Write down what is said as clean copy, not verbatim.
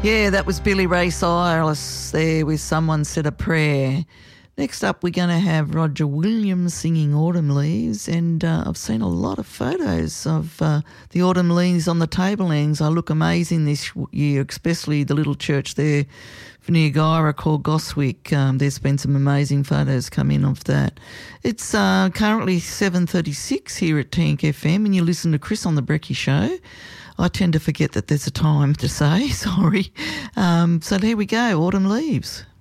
Yeah, that was Billy Ray Cyrus there with Someone Said a Prayer. Next up, we're going to have Roger Williams singing Autumn Leaves, and I've seen a lot of photos of the autumn leaves on the tablelands. I look amazing this year, especially the little church there near Guyra called Goswick. There's been some amazing photos come in of that. It's currently 7:36 here at Tank FM, and you listen to Chris on the Brekkie Show. I tend to forget that there's a time to say, sorry. So there we go, Autumn Leaves.